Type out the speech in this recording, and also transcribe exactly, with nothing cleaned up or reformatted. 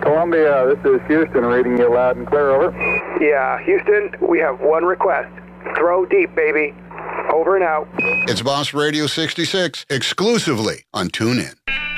Columbia, this is Houston reading you loud and clear, over. Yeah, Houston, we have one request. Throw deep, baby. Over and out. It's Boss Radio sixty-six, exclusively on TuneIn.